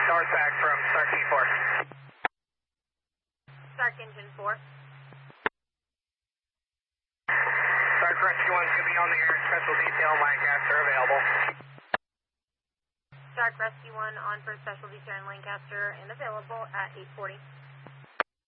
northbound from Stark T4. Stark Engine 4. Stark Rescue 1's going to be on the air. Special detail, Lancaster available. Stark Rescue 1 on for special detail in Lancaster and available at 8:40.